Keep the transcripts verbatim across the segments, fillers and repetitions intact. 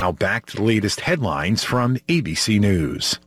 Now back to the latest headlines from A B C News.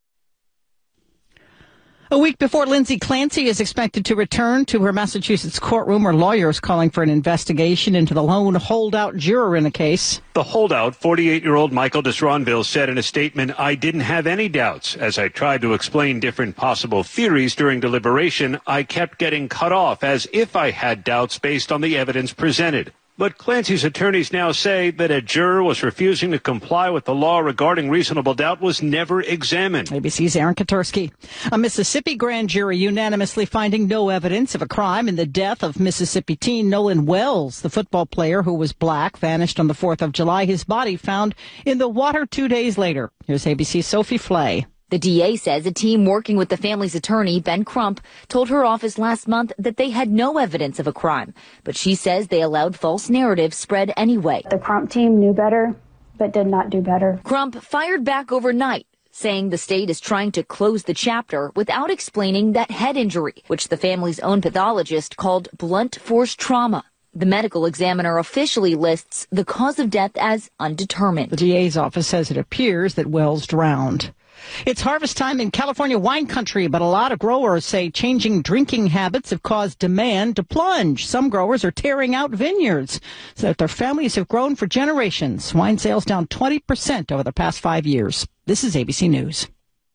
A week before Lindsay Clancy is expected to return to her Massachusetts courtroom, her lawyers calling for an investigation into the lone holdout juror in the case. The holdout, forty-eight-year-old Michael Desronville, said in a statement, "I didn't have any doubts. As I tried to explain different possible theories during deliberation, I kept getting cut off as if I had doubts based on the evidence presented." But Clancy's attorneys now say that a juror was refusing to comply with the law regarding reasonable doubt was never examined. A B C's Aaron Katursky. A Mississippi grand jury unanimously finding no evidence of a crime in the death of Mississippi teen Nolan Wells, the football player who was black, vanished on the fourth of July. His body found in the water two days later. Here's A B C's Sophie Flay. The D A says a team working with the family's attorney, Ben Crump, told her office last month that they had no evidence of a crime. But she says they allowed false narratives spread anyway. The Crump team knew better, but did not do better. Crump fired back overnight, saying the state is trying to close the chapter without explaining that head injury, which the family's own pathologist called blunt force trauma. The medical examiner officially lists the cause of death as undetermined. The D A's office says it appears that Wells drowned. It's harvest time in California wine country, but a lot of growers say changing drinking habits have caused demand to plunge. Some growers are tearing out vineyards so that their families have grown for generations. Wine sales down twenty percent over the past five years. This is A B C News.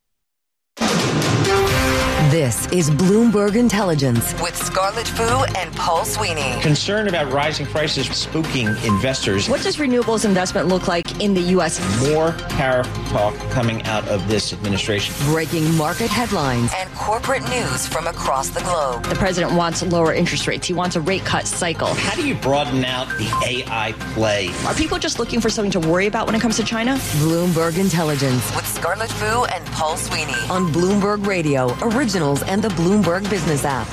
This is Bloomberg Intelligence with Scarlett Fu and Paul Sweeney. Concern about rising prices spooking investors. What does renewables investment look like in the U S? More tariff talk coming out of this administration. Breaking market headlines and corporate news from across the globe. The president wants lower interest rates. He wants a rate cut cycle. How do you broaden out the A I play? Are people just looking for something to worry about when it comes to China? Bloomberg Intelligence with Scarlett Fu and Paul Sweeney on Bloomberg Radio, Originals and the Bloomberg Business app.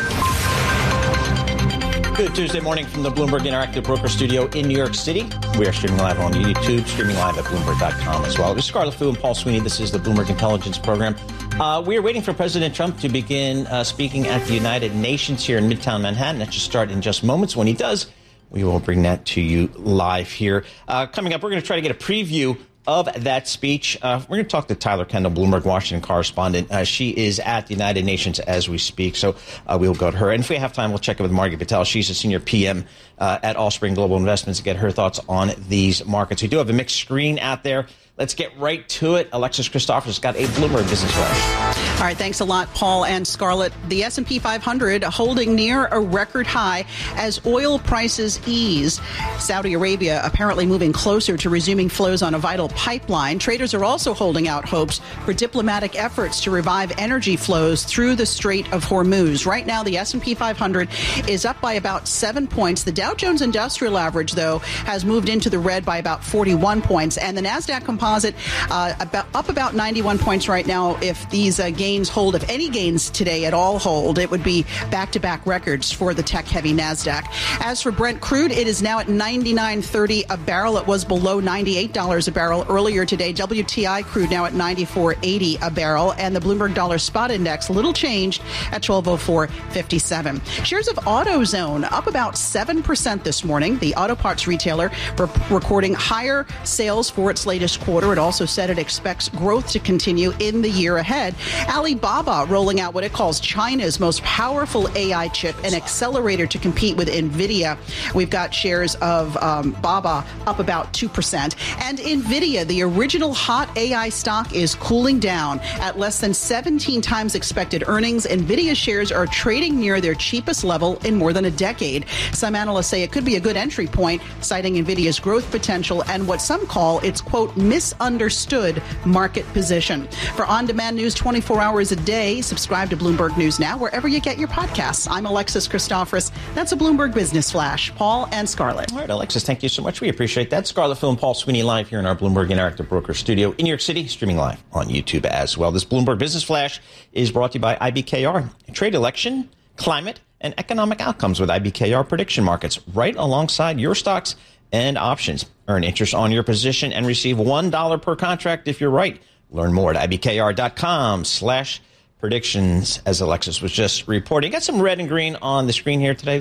Good Tuesday morning from the Bloomberg Interactive Broker Studio in New York City. We are streaming live on YouTube, streaming live at Bloomberg dot com as well. This is Scarlett Fu and Paul Sweeney. This is the Bloomberg Intelligence Program. Uh, we are waiting for President Trump to begin uh, speaking at the United Nations here in Midtown Manhattan. That should start in just moments. When he does, we will bring that to you live here. Uh, coming up, we're going to try to get a preview of that speech. Uh, we're going to talk to Tyler Kendall, Bloomberg Washington correspondent. Uh, she is at the United Nations as we speak, so uh, we'll go to her. And if we have time, we'll check in with Margaret Patel. She's a senior P M uh, at Allspring Global Investments to get her thoughts on these markets. We do have a mixed screen out there. Let's get right to it. Alexis Christophers has got a Bloomberg Business Flash. All right, thanks a lot, Paul and Scarlett. The S and P five hundred holding near a record high as oil prices ease. Saudi Arabia apparently moving closer to resuming flows on a vital pipeline. Traders are also holding out hopes for diplomatic efforts to revive energy flows through the Strait of Hormuz. Right now, the S and P five hundred is up by about seven points. The Dow Jones Industrial Average, though, has moved into the red by about forty-one points. And the NASDAQ Composite uh, about, up about ninety-one points right now. If these uh, gains hold, if any gains today at all hold, it would be back-to-back records for the tech-heavy NASDAQ. As for Brent crude, it is now at ninety-nine thirty a barrel. It was below ninety-eight dollars a barrel earlier today. W T I crude now at ninety-four eighty a barrel. And the Bloomberg Dollar Spot Index, little changed at twelve oh four fifty-seven. Shares of AutoZone up about seven percent this morning. The auto parts retailer re- recording higher sales for its latest quarter. It also said it expects growth to continue in the year ahead. Alibaba rolling out what it calls China's most powerful A I chip, an accelerator to compete with NVIDIA. We've got shares of um, Baba up about two percent. And NVIDIA, the original hot A I stock, is cooling down at less than seventeen times expected earnings. NVIDIA shares are trading near their cheapest level in more than a decade. Some analysts say it could be a good entry point, citing NVIDIA's growth potential and what some call its, quote, misunderstood market position. For on-demand news twenty-four hours a day, subscribe to Bloomberg News Now wherever you get your podcasts. I'm Alexis Christophers. That's a Bloomberg Business Flash. Paul and Scarlett. All right, Alexis, thank you so much. We appreciate that. Scarlett Fu and Paul Sweeney live here in our Bloomberg Interactive Broker Studio in New York City, streaming live on YouTube as well. This Bloomberg Business Flash is brought to you by I B K R. Trade election, climate, and economic outcomes with I B K R prediction markets right alongside your stocks and options. Earn interest on your position and receive one dollar per contract if you're right. Learn more at I B K R dot com slash predictions, as Alexis was just reporting. Got some red and green on the screen here today. Let's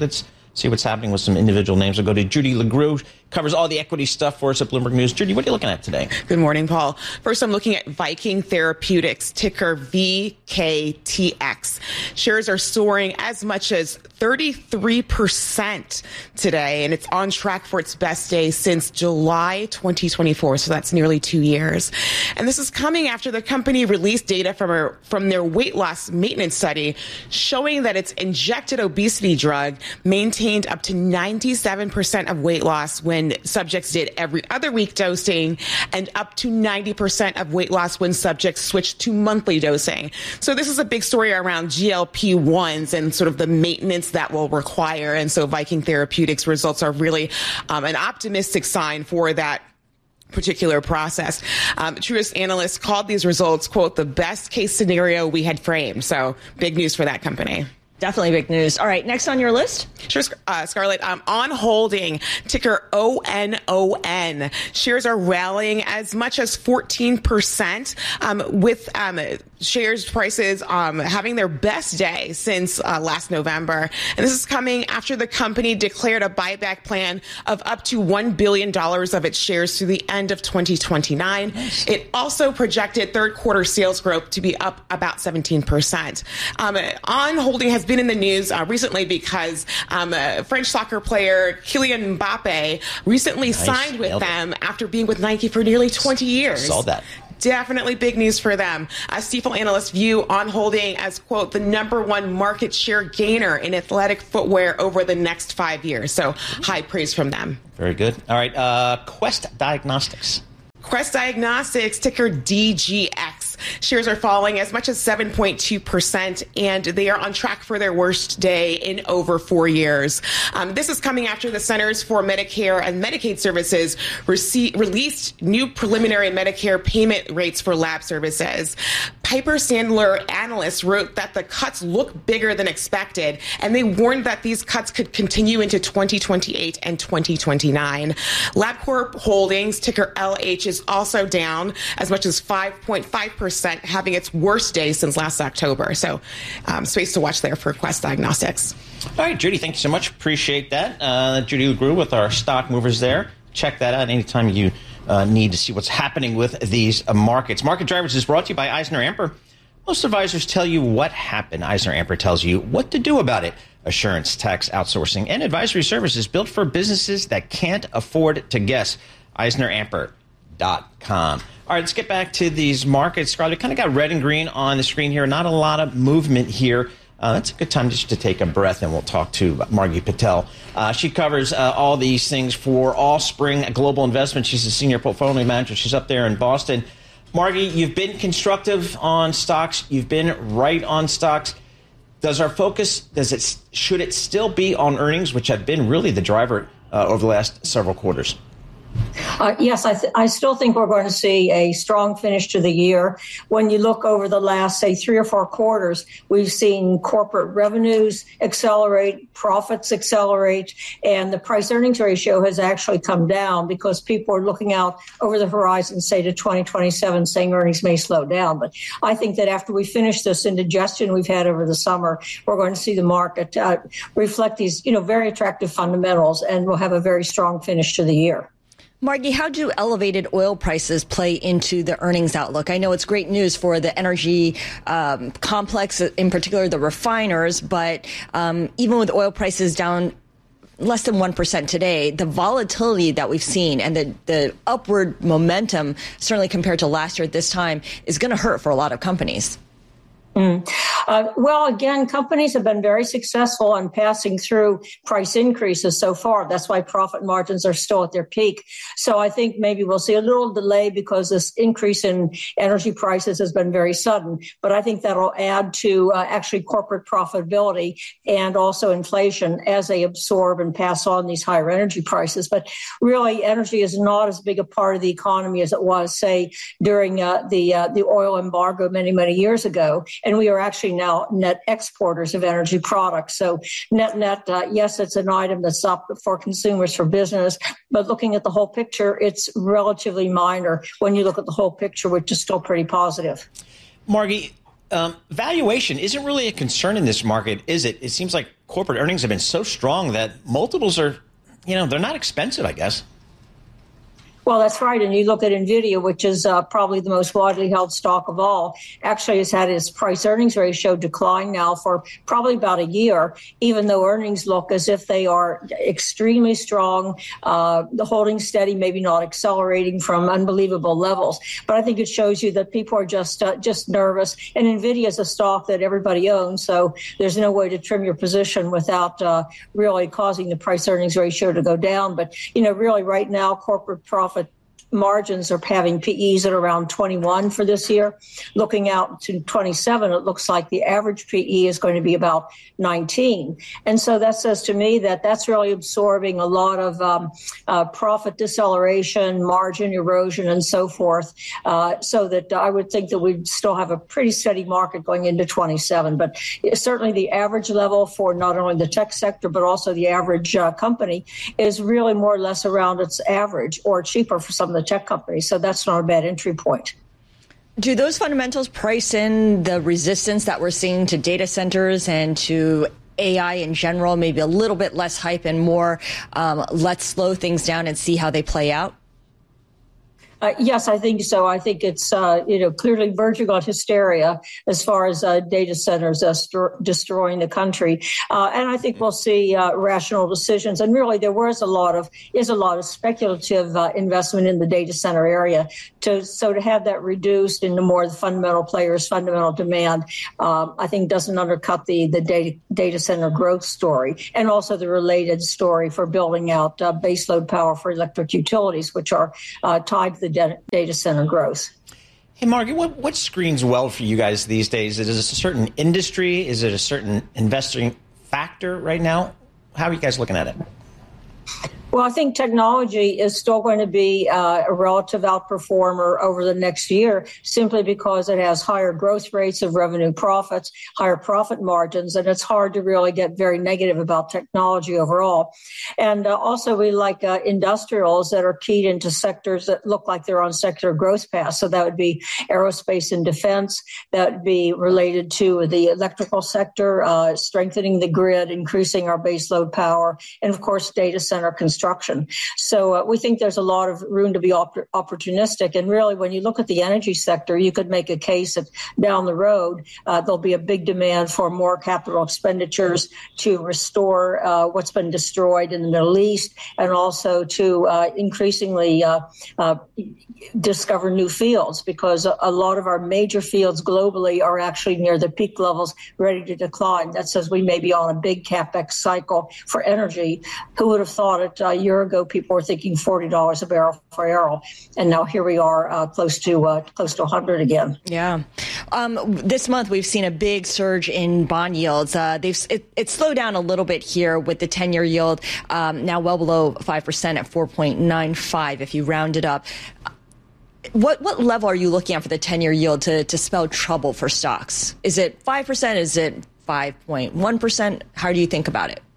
see what's happening with some individual names. We'll go to Judy LeGroux, covers all the equity stuff for us at Bloomberg News. Judy, what are you looking at today? Good morning, Paul. First, I'm looking at Viking Therapeutics, ticker V K T X. Shares are soaring as much as thirty-three percent today, and it's on track for its best day since July twenty twenty-four, so that's nearly two years. And this is coming after the company released data from, a, from their weight loss maintenance study showing that its injected obesity drug maintained up to ninety-seven percent of weight loss when subjects did every other week dosing, and up to ninety percent of weight loss when subjects switched to monthly dosing. So this is a big story around G L P ones and sort of the maintenance that will require. And so Viking Therapeutics results are really um, an optimistic sign for that particular process. Um, Truist analysts called these results, quote, the best case scenario we had framed. So big news for that company. Definitely big news. All right, next on your list? Sure, uh, Scarlett. Um, On Holding, ticker O N O N. Shares are rallying as much as fourteen percent, um, with um, shares prices um, having their best day since uh, last November. And this is coming after the company declared a buyback plan of up to one billion dollars of its shares through the end of twenty twenty-nine. Nice. It also projected third quarter sales growth to be up about seventeen percent. Um, On Holding has been in the news uh, recently because um, uh, French soccer player Kylian Mbappe recently nice. signed with Nailed them it. after being with Nike for nearly twenty years. Saw that. Definitely big news for them. Uh, Stifel analysts view On Holding as, quote, the number one market share gainer in athletic footwear over the next five years. So high praise from them. Very good. All right. Uh, Quest Diagnostics. Quest Diagnostics, ticker D G X. Shares are falling as much as seven point two percent, and they are on track for their worst day in over four years. Um, this is coming after the Centers for Medicare and Medicaid Services rece- released new preliminary Medicare payment rates for lab services. Piper Sandler analysts wrote that the cuts look bigger than expected, and they warned that these cuts could continue into twenty twenty-eight and twenty twenty-nine. LabCorp Holdings, ticker L H, is also down as much as five point five percent, having its worst day since last October. So um, space to watch there for Quest Diagnostics. All right, Judy, thank you so much. Appreciate that. Uh, Judy LeGroux with our stock movers there. Check that out anytime you uh, need to see what's happening with these uh, markets. Market Drivers is brought to you by EisnerAmper. Most advisors tell you what happened. EisnerAmper tells you what to do about it. Assurance, tax, outsourcing, and advisory services built for businesses that can't afford to guess. Eisner Amper dot com. All right, let's get back to these markets. Scarlett, kind of got red and green on the screen here. Not a lot of movement here. Uh, that's a good time just to take a breath, and we'll talk to Margie Patel. Uh, she covers uh, all these things for Allspring Global Investment. She's a senior portfolio manager. She's up there in Boston. Margie, you've been constructive on stocks. You've been right on stocks. Does our focus, does it, should it still be on earnings, which have been really the driver uh, over the last several quarters? Uh, yes, I, th- I still think we're going to see a strong finish to the year. When you look over the last, say, three or four quarters, we've seen corporate revenues accelerate, profits accelerate, and the price-earnings ratio has actually come down because people are looking out over the horizon, say, to twenty twenty-seven, saying earnings may slow down. But I think that after we finish this indigestion we've had over the summer, we're going to see the market uh, reflect these, you know, very attractive fundamentals, and we'll have a very strong finish to the year. Margie, how do elevated oil prices play into the earnings outlook? I know it's great news for the energy um, complex, in particular the refiners, but um, even with oil prices down less than one percent today, the volatility that we've seen and the, the upward momentum, certainly compared to last year at this time, is going to hurt for a lot of companies. Mm. Uh, well, again, companies have been very successful in passing through price increases so far. That's why profit margins are still at their peak. So I think maybe we'll see a little delay because this increase in energy prices has been very sudden. But I think that'll add to uh, actually corporate profitability and also inflation as they absorb and pass on these higher energy prices. But really, energy is not as big a part of the economy as it was, say, during uh, the uh, the oil embargo many, many years ago. And we are actually now net exporters of energy products. So net, net, uh, yes, it's an item that's up for consumers, for business. But looking at the whole picture, it's relatively minor when you look at the whole picture, which is still pretty positive. Margie, um, valuation isn't really a concern in this market, is it? It seems like corporate earnings have been so strong that multiples are, you know, they're not expensive, I guess. Well, that's right. And you look at NVIDIA, which is uh, probably the most widely held stock of all, actually has had its price earnings ratio decline now for probably about a year, even though earnings look as if they are extremely strong, uh, the holding steady, maybe not accelerating from unbelievable levels. But I think it shows you that people are just uh, just nervous. And NVIDIA is a stock that everybody owns, so there's no way to trim your position without uh, really causing the price earnings ratio to go down. But, you know, really right now, corporate profit margins are having P Es at around twenty-one for this year. Looking out to twenty-seven, it looks like the average P E is going to be about nineteen. And so that says to me that that's really absorbing a lot of um, uh, profit deceleration, margin erosion, and so forth. Uh, so that I would think that we'd still have a pretty steady market going into twenty-seven. But certainly the average level for not only the tech sector, but also the average uh, company is really more or less around its average or cheaper for some of the tech companies. So that's not a bad entry point. Do those fundamentals price in the resistance that we're seeing to data centers and to A I in general, maybe a little bit less hype and more, um, let's slow things down and see how they play out? Uh, yes, I think so. I think it's, uh, you know, clearly verging on hysteria as far as uh, data centers uh, st- destroying the country. Uh, and I think we'll see uh, rational decisions. And really, there was a lot of, is a lot of speculative uh, investment in the data center area. To, so to have that reduced into more the fundamental players, fundamental demand, um, I think doesn't undercut the, the data, data center growth story and also the related story for building out uh, baseload power for electric utilities, which are uh, tied to the data center growth. Hey, Margie, what, what screens well for you guys these days? Is it a certain industry? Is it a certain investing factor right now? How are you guys looking at it? Well, I think technology is still going to be uh, a relative outperformer over the next year simply because it has higher growth rates of revenue profits, higher profit margins, and it's hard to really get very negative about technology overall. And uh, also we like uh, industrials that are keyed into sectors that look like they're on secular growth paths. So that would be aerospace and defense. That would be related to the electrical sector, uh, strengthening the grid, increasing our baseload power, and of course, data center construction. So uh, we think there's a lot of room to be op- opportunistic. And really, when you look at the energy sector, you could make a case that down the road, uh, there'll be a big demand for more capital expenditures to restore uh, what's been destroyed in the Middle East and also to uh, increasingly uh, uh, discover new fields, because a, a lot of our major fields globally are actually near the peak levels, ready to decline. That says we may be on a big CapEx cycle for energy. Who would have thought it? Uh, a year ago, people were thinking forty dollars a barrel for oil, and now here we are, uh, close to uh, close to one hundred again. Yeah, um, this month we've seen a big surge in bond yields. Uh, they've it, it slowed down a little bit here with the ten-year yield um, now well below five percent at four point nine five if you round it up. What what level are you looking at for the ten-year yield to to spell trouble for stocks? Is it five percent? Is it five point one percent? How do you think about it?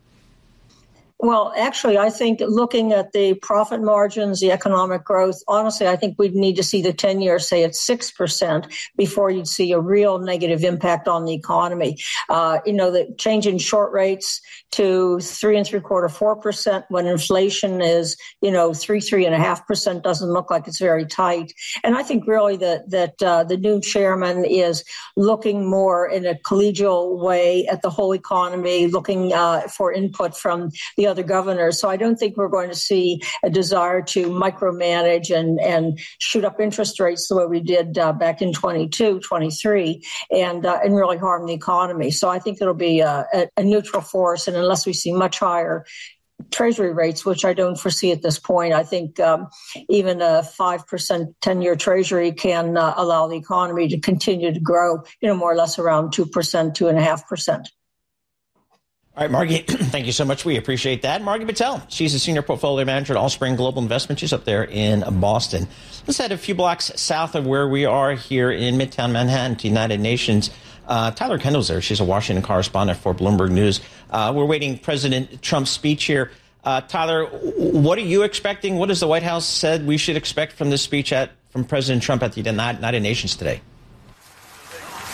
Well, actually, I think looking at the profit margins, the economic growth, honestly, I think we'd need to see the ten-year say at six percent before you'd see a real negative impact on the economy. Uh, you know, the change in short rates to three and three quarter, four percent when inflation is, you know, three, three and a half percent doesn't look like it's very tight. And I think really that, that uh, the new chairman is looking more in a collegial way at the whole economy, looking uh, for input from the other governors. So I don't think we're going to see a desire to micromanage and, and shoot up interest rates the way we did uh, back in twenty-two, twenty-three and, uh, and really harm the economy. So I think it'll be a, a, a neutral force. And unless we see much higher Treasury rates, which I don't foresee at this point, I think um, even a five percent ten-year Treasury can uh, allow the economy to continue to grow, you know, more or less around two percent, two point five percent. All right, Margie, thank you so much. We appreciate that. Margie Patel, she's a senior portfolio manager at Allspring Global Investment. She's up there in Boston. Let's head a few blocks south of where we are here in Midtown Manhattan to United Nations. Uh, Tyler Kendall's there. She's a Washington correspondent for Bloomberg News. Uh, we're waiting President Trump's speech here. Uh, Tyler, what are you expecting? What has the White House said we should expect from this speech at from President Trump at the United Nations today?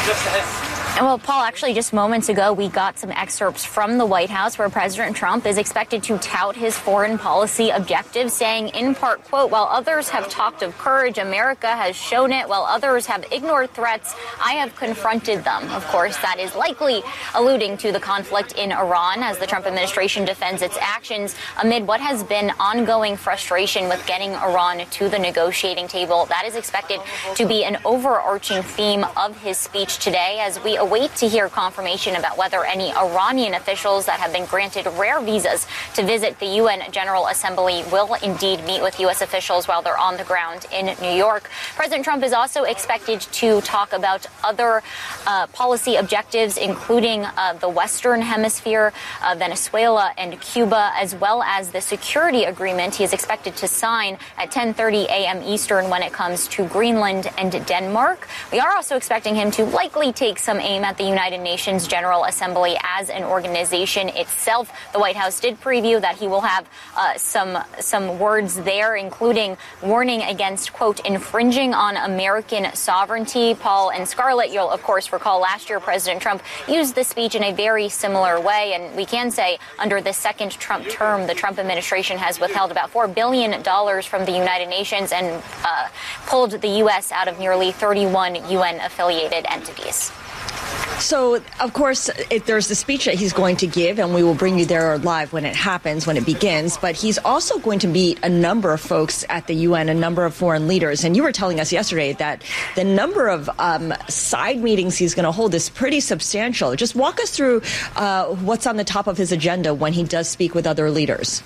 And well, Paul, actually, just moments ago, we got some excerpts from the White House where President Trump is expected to tout his foreign policy objectives, saying in part, quote, while others have talked of courage, America has shown it. While others have ignored threats, I have confronted them. Of course, that is likely alluding to the conflict in Iran as the Trump administration defends its actions amid what has been ongoing frustration with getting Iran to the negotiating table. That is expected to be an overarching theme of his speech today as we wait to hear confirmation about whether any Iranian officials that have been granted rare visas to visit the U N General Assembly will indeed meet with U S officials while they're on the ground in New York. President Trump is also expected to talk about other uh, policy objectives, including uh, the Western Hemisphere, uh, Venezuela and Cuba, as well as the security agreement he is expected to sign at ten thirty a.m. Eastern when it comes to Greenland and Denmark. We are also expecting him to likely take some aim at the United Nations General Assembly as an organization itself. The White House did preview that he will have uh, some some words there, including warning against, quote, infringing on American sovereignty. Paul and Scarlett, you'll, of course, recall last year President Trump used this speech in a very similar way. And we can say under the second Trump term, the Trump administration has withheld about four billion dollars from the United Nations and uh, pulled the U S out of nearly thirty-one U N-affiliated entities. So, of course, it, there's the speech that he's going to give, and we will bring you there live when it happens, when it begins. But he's also going to meet a number of folks at the U N, a number of foreign leaders. And you were telling us yesterday that the number of um, side meetings he's going to hold is pretty substantial. Just walk us through uh, what's on the top of his agenda when he does speak with other leaders.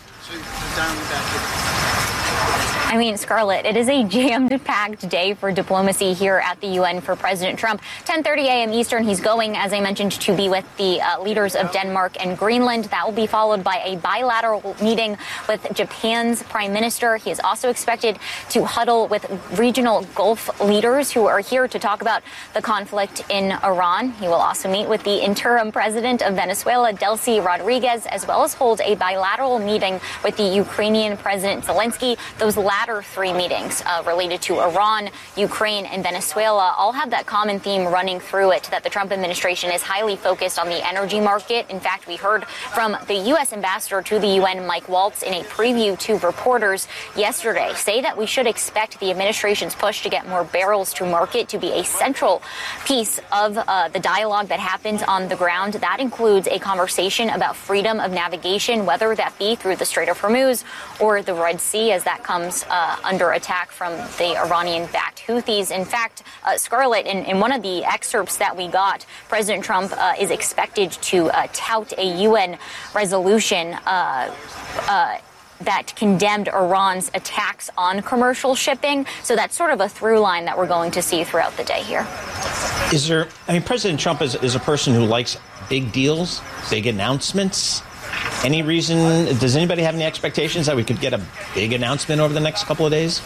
I mean, Scarlett, it is a jammed-packed day for diplomacy here at the U N for President Trump. ten thirty a.m. Eastern, he's going, as I mentioned, to be with the uh, leaders of Denmark and Greenland. That will be followed by a bilateral meeting with Japan's prime minister. He is also expected to huddle with regional Gulf leaders who are here to talk about the conflict in Iran. He will also meet with the interim president of Venezuela, Delcy Rodriguez, as well as hold a bilateral meeting with the Ukrainian President Zelensky. Those latter three meetings uh, related to Iran, Ukraine, and Venezuela all have that common theme running through it, that the Trump administration is highly focused on the energy market. In fact, we heard from the U S ambassador to the U N, Mike Waltz, in a preview to reporters yesterday, say that we should expect the administration's push to get more barrels to market to be a central piece of uh, the dialogue that happens on the ground. That includes a conversation about freedom of navigation, whether that be through the Strait of Hormuz or the Red Sea, as that comes Uh, under attack from the Iranian-backed Houthis. In fact, uh, Scarlett, in, in one of the excerpts that we got, President Trump uh, is expected to uh, tout a U N resolution uh, uh, that condemned Iran's attacks on commercial shipping. So that's sort of a through line that we're going to see throughout the day here. Is there, I mean, President Trump is, is a person who likes big deals, big announcements. Any reason, does anybody have any expectations that we could get a big announcement over the next couple of days?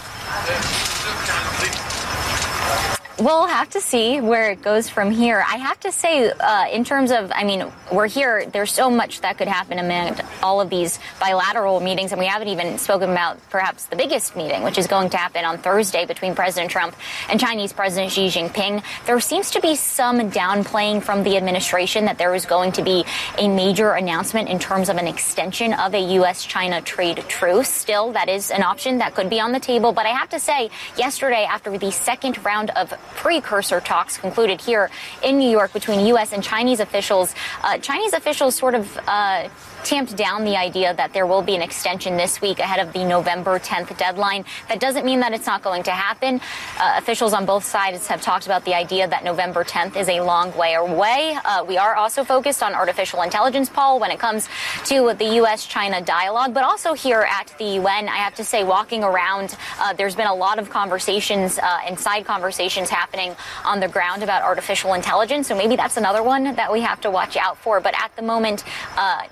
We'll have to see where it goes from here. I have to say, uh, in terms of, I mean, we're here, there's so much that could happen amid all of these bilateral meetings, and we haven't even spoken about perhaps the biggest meeting, which is going to happen on Thursday between President Trump and Chinese President Xi Jinping. There seems to be some downplaying from the administration that there is going to be a major announcement in terms of an extension of a U S China trade truce. Still, that is an option that could be on the table. But I have to say, yesterday, after the second round of precursor talks concluded here in New York between U S and Chinese officials, uh, Chinese officials sort of uh, tamped down the idea that there will be an extension this week ahead of the November tenth deadline. That doesn't mean that it's not going to happen. Uh, officials on both sides have talked about the idea that November tenth is a long way away. Uh, we are also focused on artificial intelligence, Paul, when it comes to the U S China dialogue, but also here at the U N. I have to say, walking around, uh, there's been a lot of conversations uh, and side conversations happening on the ground about artificial intelligence. So maybe that's another one that we have to watch out for. But at the moment, uh, no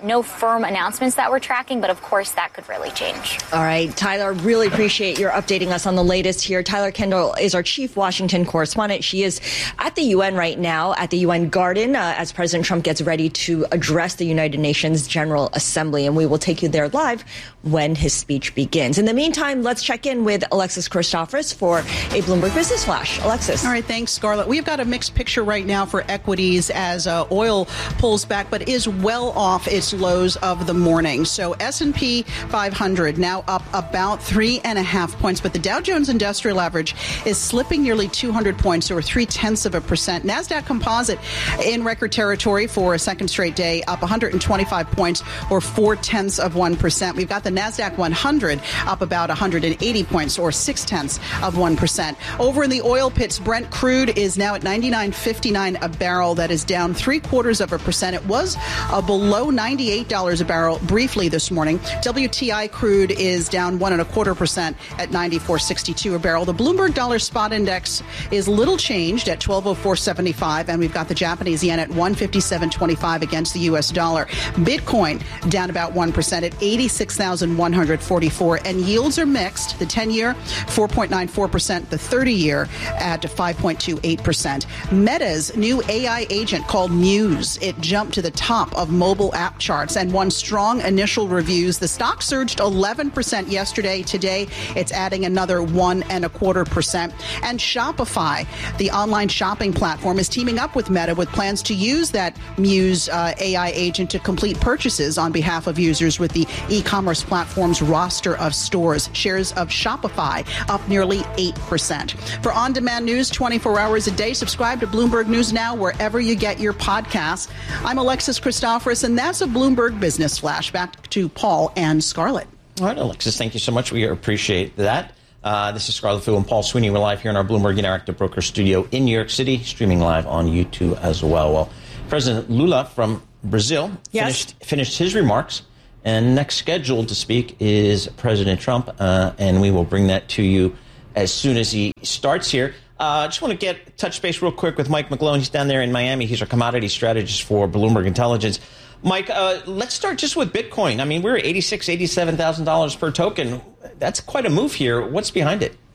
firm announcements that we're tracking, but of course that could really change. All right, Tyler, really appreciate your updating us on the latest here. Tyler Kendall is our chief Washington correspondent. She is at the U N right now, at the U N Garden, uh, as President Trump gets ready to address the United Nations General Assembly, and we will take you there live when his speech begins. In the meantime, let's check in with Alexis Christoforous for a Bloomberg Business Flash. Alexis. All right, thanks, Scarlett. We've got a mixed picture right now for equities as uh, oil pulls back, but is well off its lows of the morning. So S and P five hundred now up about three and a half points, but the Dow Jones Industrial Average is slipping nearly two hundred points, or three tenths of a percent. NASDAQ Composite in record territory for a second straight day, up one hundred twenty-five points, or four tenths of one percent. We've got the NASDAQ one hundred up about one hundred eighty points, or six tenths of one percent. Over in the oil pits, Brent crude is now at ninety-nine fifty-nine a barrel. That is down three quarters of a percent. It was uh, below ninety-eight dollars a barrel briefly this morning. W T I crude is down one and a quarter percent at ninety-four sixty-two a barrel. The Bloomberg Dollar Spot Index is little changed at twelve oh four seventy-five, and we've got the Japanese yen at one fifty-seven twenty-five against the U S dollar. Bitcoin down about one percent at eighty-six thousand one hundred forty-four, and yields are mixed. The ten-year four point nine four percent, the thirty-year at five point two eight percent. Meta's new A I agent called Muse, it jumped to the top of mobile app charts and won strong initial reviews. The stock surged eleven percent yesterday. Today, it's adding another one and a quarter percent. And Shopify, the online shopping platform, is teaming up with Meta with plans to use that Muse uh, A I agent to complete purchases on behalf of users with the e-commerce platform's roster of stores. Shares of Shopify up nearly eight percent. For on-demand news twenty-four hours a day, subscribe to Bloomberg News Now wherever you get your podcasts. I'm Alexis Christoforous, and that's a Bloomberg Business Flash. Back to Paul and Scarlett. All right, Alexis, thank you so much. We appreciate that. Uh, this is Scarlett Fu and Paul Sweeney. We're live here in our Bloomberg Interactive Broker studio in New York City, streaming live on YouTube as well. Well, President Lula from Brazil yes. finished, finished his remarks, and next scheduled to speak is President Trump, uh, and we will bring that to you as soon as he starts here. I uh, just want to get touch base real quick with Mike McGlone. He's down there in Miami. He's our commodity strategist for Bloomberg Intelligence. Mike, uh, let's start just with Bitcoin. I mean, we're at eighty-six thousand dollars, eighty-seven thousand dollars per token. That's quite a move here. What's behind it?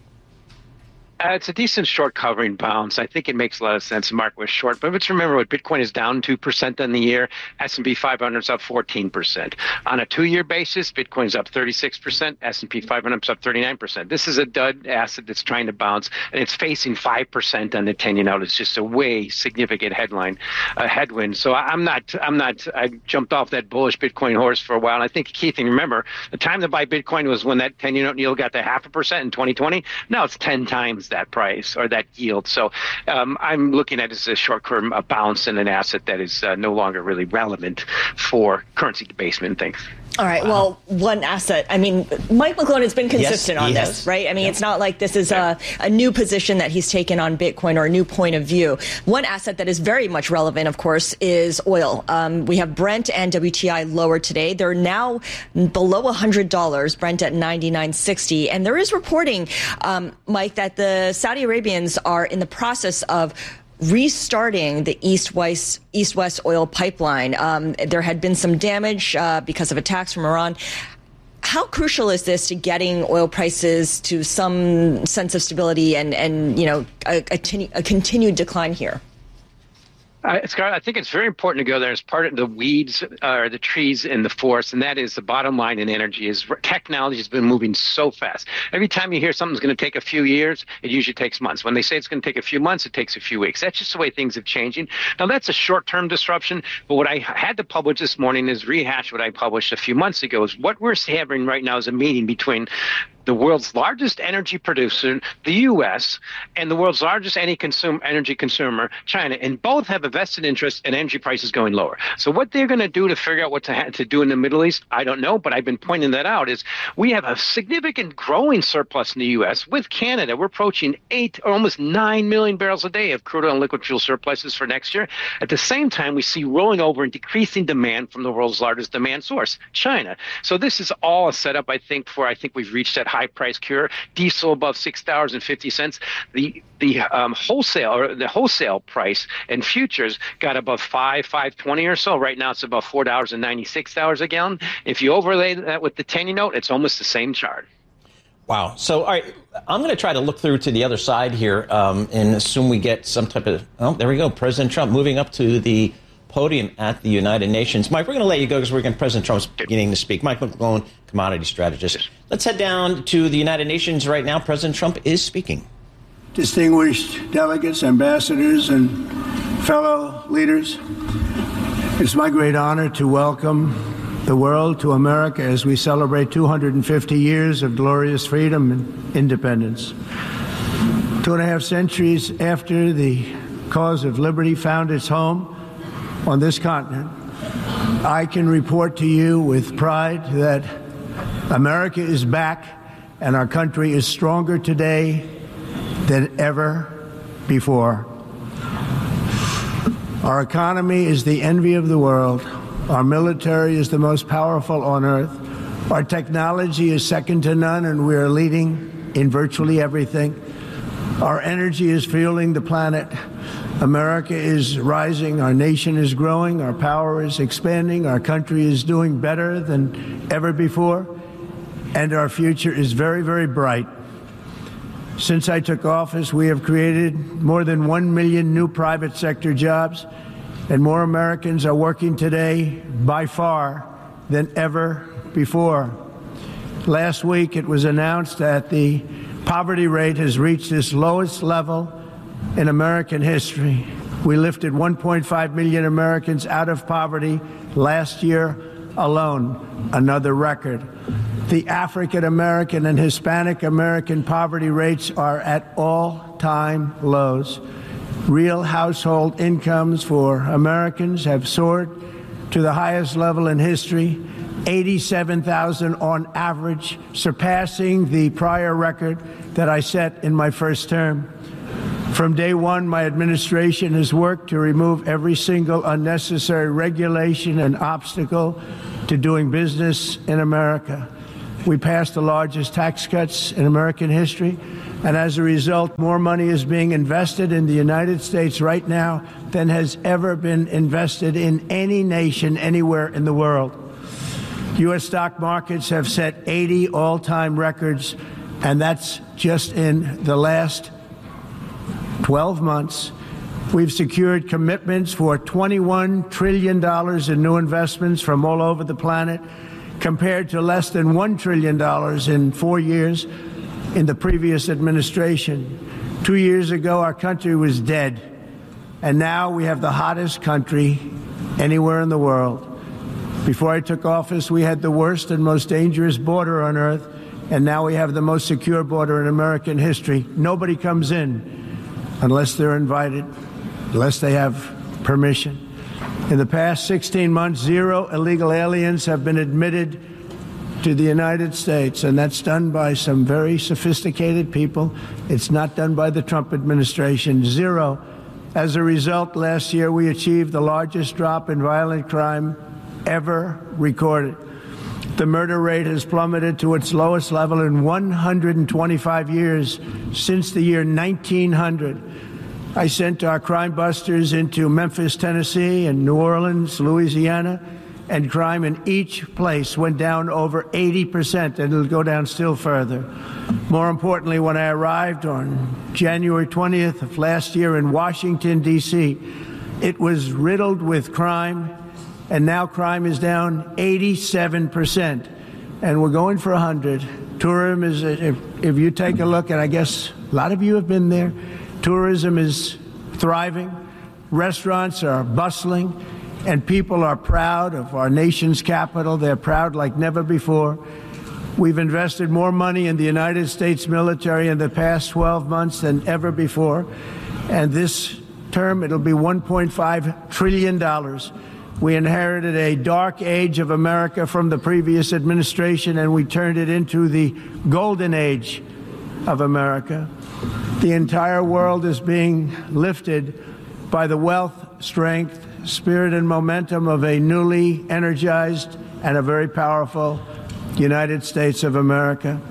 Uh, it's a decent short covering bounce. I think it makes a lot of sense. The market was short, but let's remember what Bitcoin is down two percent on the year. S and P five hundred is up fourteen percent. On a two-year basis, Bitcoin's up thirty-six percent. S and P five hundred is up thirty-nine percent. This is a dud asset that's trying to bounce, and it's facing five percent on the ten-year note. It's just a way significant headline, a headwind. So I'm not, I'm not, I jumped off that bullish Bitcoin horse for a while. And I think the key thing, remember, the time to buy Bitcoin was when that ten-year note yield got to half a percent in twenty twenty. Now it's ten times that price or that yield. So um, I'm looking at it as a short-term a bounce in an asset that is uh, no longer really relevant for currency debasement things. All right. Wow. Well, one asset. I mean, Mike McGlone has been consistent yes, on has. this, right? I mean, yeah. It's not like this is a, a new position that he's taken on Bitcoin or a new point of view. One asset that is very much relevant, of course, is oil. Um, we have Brent and W T I lower today. They're now below one hundred dollars, Brent at ninety-nine sixty. And there is reporting, um, Mike, that the Saudi Arabians are in the process of restarting the East-West East-West oil pipeline. Um, there had been some damage uh, because of attacks from Iran. How crucial is this to getting oil prices to some sense of stability and, and you know, a, a, a continued decline here? Uh, Scott, I think it's very important to go there as part of the weeds uh, or the trees in the forest, and that is the bottom line in energy is technology has been moving so fast. Every time you hear something's going to take a few years, it usually takes months. When they say it's going to take a few months, it takes a few weeks. That's just the way things are changing. Now, that's a short-term disruption, but what I had to publish this morning is rehash what I published a few months ago is what we're having right now is a meeting between the world's largest energy producer, the U S, and the world's largest any consume, energy consumer, China, and both have a vested interest in energy prices going lower. So what they're going to do to figure out what to, ha- to do in the Middle East, I don't know, but I've been pointing that out, is we have a significant growing surplus in the U S. With Canada, we're approaching eight or almost nine million barrels a day of crude oil and liquid fuel surpluses for next year. At the same time, we see rolling over and decreasing demand from the world's largest demand source, China. So this is all a setup, I think, for I think we've reached that high high price cure. Diesel above six dollars and fifty cents. The the um, wholesale or the wholesale price in futures got above five, five twenty or so. Right now it's about four dollars and ninety six dollars a gallon. If you overlay that with the ten-year note, it's almost the same chart. Wow. So, all right, I'm going to try to look through to the other side here um, and assume we get some type of, oh, there we go. President Trump moving up to the podium at the United Nations. Mike, we're going to let you go because we're going to, President Trump's beginning to speak. Mike McGlone, commodity strategist. Let's head down to the United Nations right now. President Trump is speaking. Distinguished delegates, ambassadors, and fellow leaders, it's my great honor to welcome the world to America as we celebrate two hundred fifty years of glorious freedom and independence. Two and a half centuries after the cause of liberty found its home on this continent, I can report to you with pride that America is back and our country is stronger today than ever before. Our economy is the envy of the world. Our military is the most powerful on earth. Our technology is second to none, and we are leading in virtually everything. Our energy is fueling the planet. America is rising. Our nation is growing. Our power is expanding. Our country is doing better than ever before. And our future is very, very bright. Since I took office, we have created more than one million new private sector jobs, and more Americans are working today by far than ever before. Last week, it was announced that the poverty rate has reached its lowest level in American history. We lifted one point five million Americans out of poverty last year alone, another record. The African American and Hispanic American poverty rates are at all-time lows. Real household incomes for Americans have soared to the highest level in history, eighty-seven thousand dollars on average, surpassing the prior record that I set in my first term. From day one, my administration has worked to remove every single unnecessary regulation and obstacle to doing business in America. We passed the largest tax cuts in American history, and as a result, more money is being invested in the United States right now than has ever been invested in any nation anywhere in the world. U S stock markets have set eighty all-time records, and that's just in the last twelve months. We've secured commitments for twenty-one trillion dollars in new investments from all over the planet, compared to less than one trillion dollars in four years in the previous administration. Two years ago, our country was dead, and now we have the hottest country anywhere in the world. Before I took office, we had the worst and most dangerous border on earth, and now we have the most secure border in American history. Nobody comes in unless they're invited, unless they have permission. In the past sixteen months, zero illegal aliens have been admitted to the United States, and that's done by some very sophisticated people. It's not done by the Trump administration. Zero. As a result, last year we achieved the largest drop in violent crime ever recorded. The murder rate has plummeted to its lowest level in one hundred twenty-five years, since the year nineteen hundred. I sent our crime busters into Memphis, Tennessee, and New Orleans, Louisiana, and crime in each place went down over eighty percent, and it'll go down still further. More importantly, when I arrived on January twentieth of last year in Washington, D C, it was riddled with crime, and now crime is down eighty-seven percent, and we're going for one hundred. Tourism is, if, if you take a look, and I guess a lot of you have been there, tourism is thriving, restaurants are bustling, and people are proud of our nation's capital. They're proud like never before. We've invested more money in the United States military in the past twelve months than ever before, and this term it'll be one point five trillion dollars. We inherited a dark age of America from the previous administration, and we turned it into the golden age of America. The entire world is being lifted by the wealth, strength, spirit, and momentum of a newly energized and a very powerful United States of America.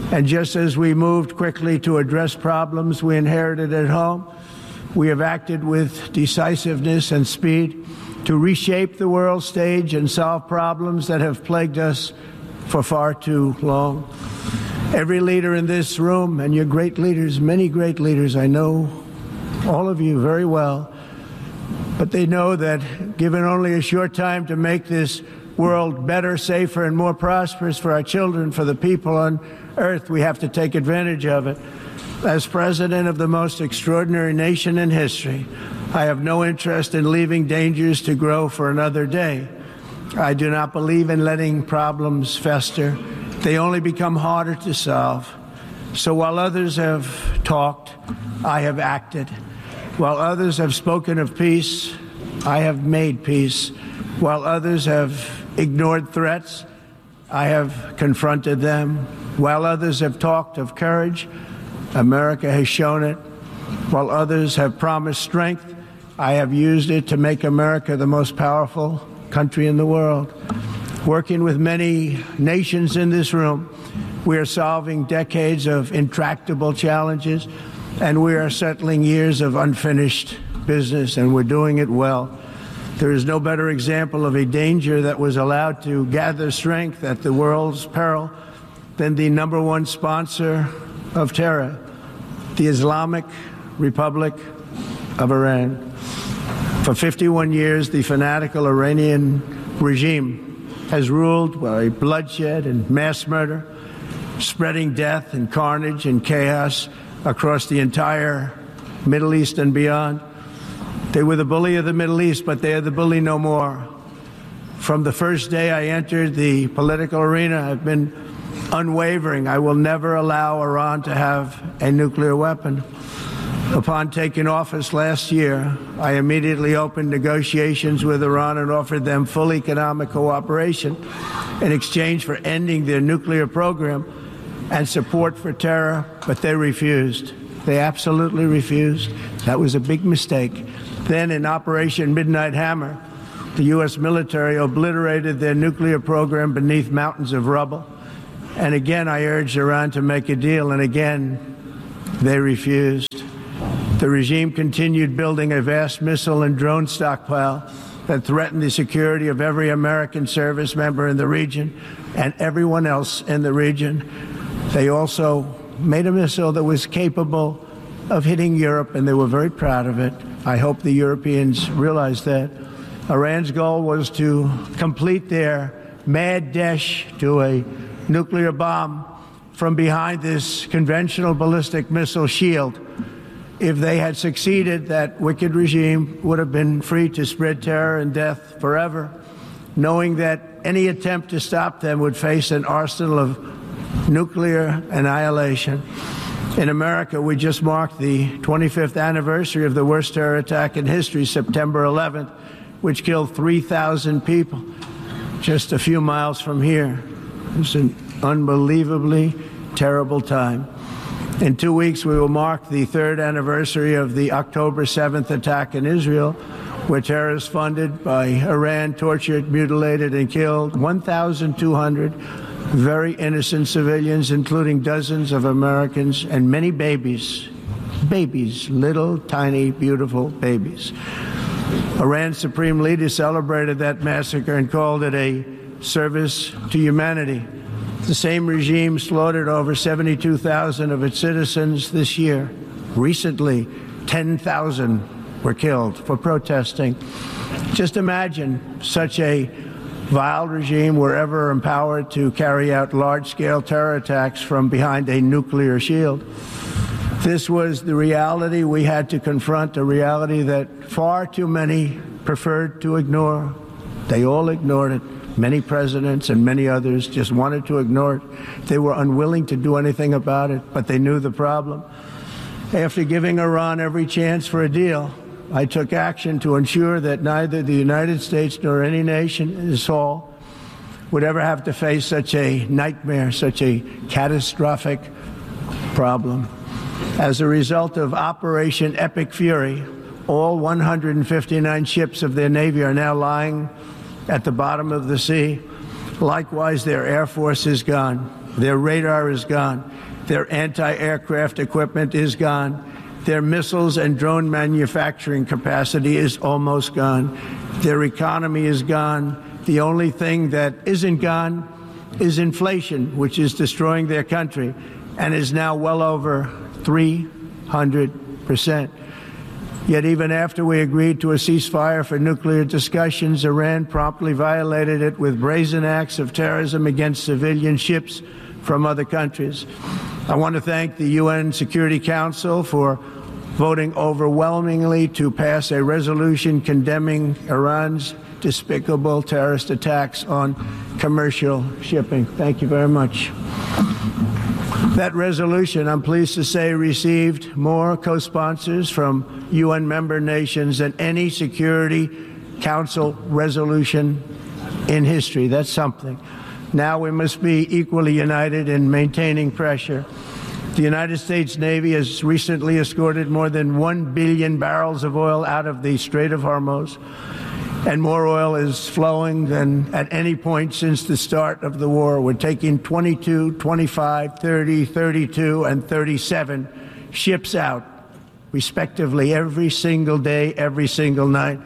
And just as we moved quickly to address problems we inherited at home, we have acted with decisiveness and speed to reshape the world stage and solve problems that have plagued us for far too long. Every leader in this room, and your great leaders, many great leaders, I know all of you very well, but they know that given only a short time to make this world better, safer, and more prosperous for our children, for the people on earth, we have to take advantage of it. As president of the most extraordinary nation in history, I have no interest in leaving dangers to grow for another day. I do not believe in letting problems fester. They only become harder to solve. So while others have talked, I have acted. While others have spoken of peace, I have made peace. While others have ignored threats, I have confronted them. While others have talked of courage, America has shown it. While others have promised strength, I have used it to make America the most powerful country in the world. Working with many nations in this room, we are solving decades of intractable challenges, and we are settling years of unfinished business, and we're doing it well. There is no better example of a danger that was allowed to gather strength at the world's peril than the number one sponsor of terror, the Islamic Republic of Iran. For fifty-one years, the fanatical Iranian regime has ruled by bloodshed and mass murder, spreading death and carnage and chaos across the entire Middle East and beyond. They were the bully of the Middle East, but they are the bully no more. From the first day I entered the political arena, I've been unwavering. I will never allow Iran to have a nuclear weapon. Upon taking office last year, I immediately opened negotiations with Iran and offered them full economic cooperation in exchange for ending their nuclear program and support for terror, but they refused. They absolutely refused. That was a big mistake. Then in Operation Midnight Hammer, the U S military obliterated their nuclear program beneath mountains of rubble. And again, I urged Iran to make a deal, and again, they refused. The regime continued building a vast missile and drone stockpile that threatened the security of every American service member in the region and everyone else in the region. They also made a missile that was capable of hitting Europe, and they were very proud of it. I hope the Europeans realize that. Iran's goal was to complete their mad dash to a nuclear bomb from behind this conventional ballistic missile shield. If they had succeeded, that wicked regime would have been free to spread terror and death forever, knowing that any attempt to stop them would face an arsenal of nuclear annihilation. In America, we just marked the twenty-fifth anniversary of the worst terror attack in history, September eleventh, which killed three thousand people just a few miles from here. It was an unbelievably terrible time. In two weeks, we will mark the third anniversary of the October seventh attack in Israel, where terrorists funded by Iran tortured, mutilated, and killed one thousand two hundred very innocent civilians, including dozens of Americans and many babies. Babies, little, tiny, beautiful babies. Iran's supreme leader celebrated that massacre and called it a service to humanity. The same regime slaughtered over seventy-two thousand of its citizens this year. Recently, ten thousand were killed for protesting. Just imagine such a vile regime were ever empowered to carry out large-scale terror attacks from behind a nuclear shield. This was the reality we had to confront, a reality that far too many preferred to ignore. They all ignored it. Many presidents and many others just wanted to ignore it. They were unwilling to do anything about it, but they knew the problem. After giving Iran every chance for a deal, I took action to ensure that neither the United States nor any nation in this hall would ever have to face such a nightmare, such a catastrophic problem. As a result of Operation Epic Fury, all one hundred fifty-nine ships of their Navy are now lying at the bottom of the sea. Likewise, their Air Force is gone. Their radar is gone. Their anti-aircraft equipment is gone. Their missiles and drone manufacturing capacity is almost gone. Their economy is gone. The only thing that isn't gone is inflation, which is destroying their country and is now well over three hundred percent. Yet even after we agreed to a ceasefire for nuclear discussions, Iran promptly violated it with brazen acts of terrorism against civilian ships from other countries. I want to thank the U N Security Council for voting overwhelmingly to pass a resolution condemning Iran's despicable terrorist attacks on commercial shipping. Thank you very much. That resolution, I'm pleased to say, received more co-sponsors from U N member nations than any Security Council resolution in history. That's something. Now we must be equally united in maintaining pressure. The United States Navy has recently escorted more than one billion barrels of oil out of the Strait of Hormuz, and more oil is flowing than at any point since the start of the war. We're taking twenty-two, twenty-five, thirty, thirty-two, and thirty-seven ships out, respectively, every single day, every single night.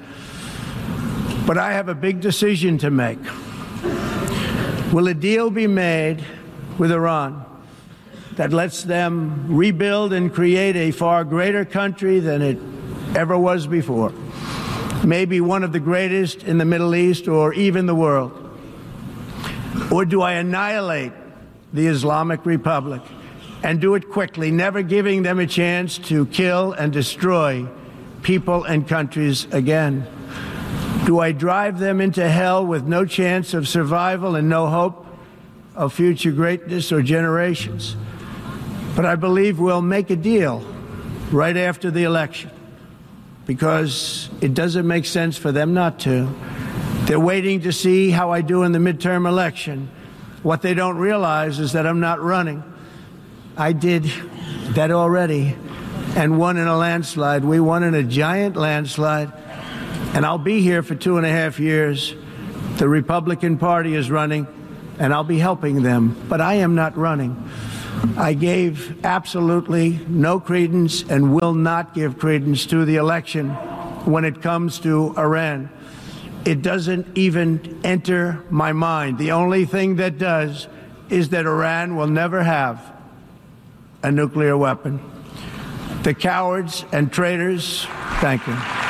But I have a big decision to make. Will a deal be made with Iran that lets them rebuild and create a far greater country than it ever was before? Maybe one of the greatest in the Middle East or even the world? Or do I annihilate the Islamic Republic and do it quickly, never giving them a chance to kill and destroy people and countries again? Do I drive them into hell with no chance of survival and no hope of future greatness or generations? But I believe we'll make a deal right after the election, because it doesn't make sense for them not to. They're waiting to see how I do in the midterm election. What they don't realize is that I'm not running. I did that already and won in a landslide. We won in a giant landslide. And I'll be here for two and a half years. The Republican Party is running, and I'll be helping them. But I am not running. I gave absolutely no credence and will not give credence to the election when it comes to Iran. It doesn't even enter my mind. The only thing that does is that Iran will never have a nuclear weapon. The cowards and traitors, thank you.